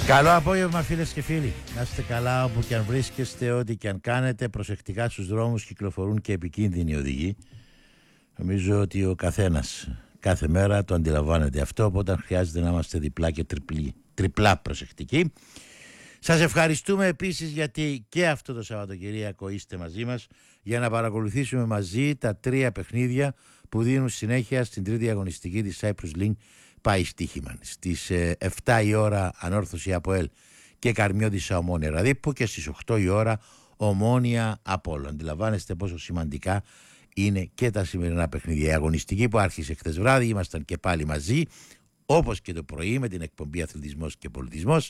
Καλό απόγευμα φίλες και φίλοι. Να είστε καλά όπου και αν βρίσκεστε, ό,τι και αν κάνετε. Προσεκτικά στους δρόμους κυκλοφορούν και επικίνδυνοι οδηγοί. Νομίζω ότι ο καθένας κάθε μέρα το αντιλαμβάνεται αυτό, οπότε χρειάζεται να είμαστε διπλά και τριπλά προσεκτικοί. Σας ευχαριστούμε επίσης γιατί και αυτό το Σαββατοκυριακό είστε μαζί μας για να παρακολουθήσουμε μαζί τα τρία παιχνίδια που δίνουν συνέχεια στην τρίτη αγωνιστική της Cyprus League πάει στοίχημαν. Στις 7 η ώρα Ανόρθωση ΑΠΟΕΛ και Καρμιώτισσα Ομόνια Ραδίππου και στις 8 η ώρα Ομόνια Απόλλων. Αντιλαμβάνεστε πόσο σημαντικά είναι και τα σημερινά παιχνίδια. Η αγωνιστική που άρχισε χθες βράδυ, ήμασταν και πάλι μαζί, όπως και το πρωί με την εκπομπή Αθλητισμός και Πολιτισμός.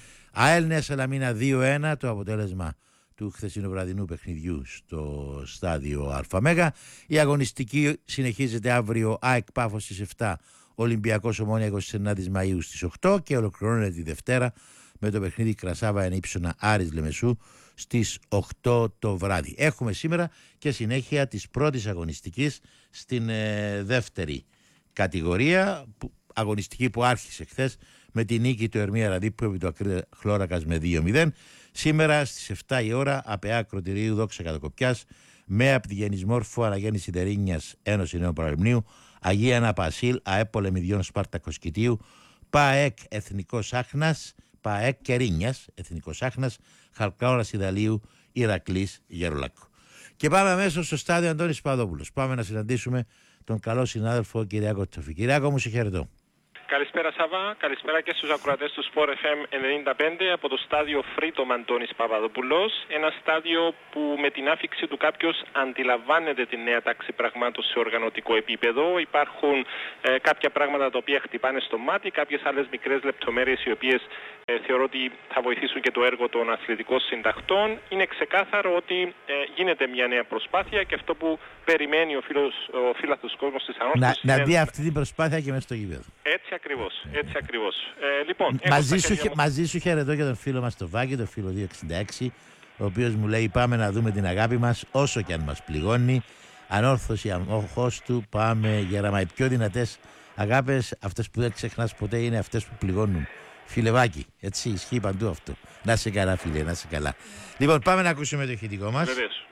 ΑΕΛ Νέα Σαλαμίνα 2-1 το αποτέλεσμα του χθεσινού βραδινού παιχνιδιού στο στάδιο ΑΜΕΓΑ. Η αγωνιστική συνεχίζεται αύριο, ΑΕΚ Πάφος στις 7, Ολυμπιακός Ομόνια 29 Μαΐου στις 8 και ολοκληρώνεται τη Δευτέρα με το παιχνίδι Κρασάβα Ενίψωνα Άρης Λεμεσού στις 8 το βράδυ. Έχουμε σήμερα και συνέχεια της πρώτης αγωνιστικής στην δεύτερη κατηγορία, αγωνιστική που άρχισε χθες με τη νίκη του Ερμία Ραδίππου επί του Ακρίδα Χλώρακας με 2-0. Σήμερα στις 7 η ώρα ΑΠΕΑ Ακροτηρίου Δόξα Κατοκοπιάς με Απτυγενισμόρφου Αναγέννηση Δερίνιας Ένωση Νέου Παραλιμνίου, Αγία Αναπασίλ ΑΕΠ Πολεμιδιών Σπάρτακος Κητίου, ΠΑΕΚ Εθνικός Άχνας, ΠΑΕΚ Κερίνιας Εθνικός Άχνας, Χαλκάωρας Ιδαλίου Ηρακλής Γερολάκου. Και πάμε αμέσως στο στάδιο Αντώνης Παπαδόπουλος. Πάμε να συναντήσουμε τον καλό συνάδελφο Κυριάκο Τσοφή. Κυριάκο μου, σε χαιρετώ. Καλησπέρα Σάβα, καλησπέρα και στους ακροατές του Sport FM 95 από το στάδιο Freedom Αντώνης Παπαδόπουλος. Ένα στάδιο που με την άφιξη του κάποιος αντιλαμβάνεται τη νέα τάξη πραγμάτων σε οργανωτικό επίπεδο. Υπάρχουν κάποια πράγματα τα οποία χτυπάνε στο μάτι, κάποιες άλλες μικρές λεπτομέρειες οι οποίες θεωρώ ότι θα βοηθήσουν και το έργο των αθλητικών συντακτών. Είναι ξεκάθαρο ότι γίνεται μια νέα προσπάθεια και αυτό που περιμένει ο φίλαθλος κόσμος της Ανόρθωσης. Να δει αυτή την προσπάθεια και μέσα στο γήπεδο. Έτσι ακριβώς, έτσι ακριβώς. Λοιπόν, μαζί σου χαιρετώ και τον φίλο μας το Βάκη, τον φίλο 266, ο οποίος μου λέει πάμε να δούμε την αγάπη μας όσο και αν μας πληγώνει. Ανόρθωση αμόχος του, πάμε γέραμα. Οι πιο δυνατές αγάπες, αυτές που δεν ξεχνάς ποτέ, είναι αυτές που πληγώνουν. Φίλε Βάκη, έτσι ισχύει παντού αυτό. Να είσαι καλά φίλε, να είσαι καλά. Λοιπόν, πάμε να ακούσουμε το ηχητικό μας. Βεβαίως.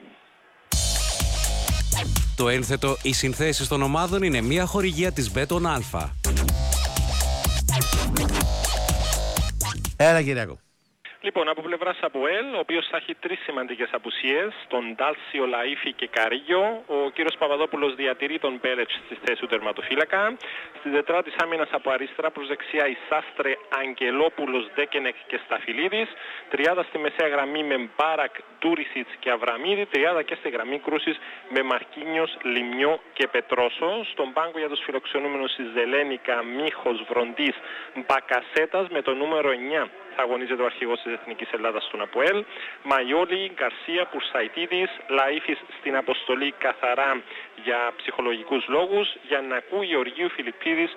Το ένθετο «Οι συνθέσεις των ομάδων» είναι μια χορηγία της Μπέτον Αλφα. Έλα Κυριακό. Λοιπόν, από πλευράς ΑΠΟΕΛ, ο οποίος θα έχει τρεις σημαντικές απουσίες, τον Ντάλσιο, Λαΐφη και Καρίγιο. Ο κύριος Παπαδόπουλος διατηρεί τον Μπέλετς στη θέση του τερματοφύλακα. Στην τετρά της άμυνας από αριστερά προς δεξιά η Σάστρε, Αγγελόπουλος, Ντέκενεκ και Σταφυλίδης. Τριάδα στη μεσαία γραμμή με Μπάρακ, Ντούρισιτς και Αβραμίδη. Τριάδα και στη γραμμή κρούσης με Μαρκίνιος, Λιμιό και Πετρόσο. Στον πάγκο για τους φιλοξενούμενους η Ζελένικα, Μίχος, Βροντής, Μπακασέτας με το νούμερο 9. Θα αγωνίζεται ο αρχηγός της Εθνικής Ελλάδας στον ΑΠΟΕΛ. Μαϊόλη, Γκαρσία, Πουρσαϊτίδης, Λαΐφης στην αποστολή καθαρά για ψυχολογικούς λόγους. Γιαννακού, Γεωργίου, Φιλιππίδης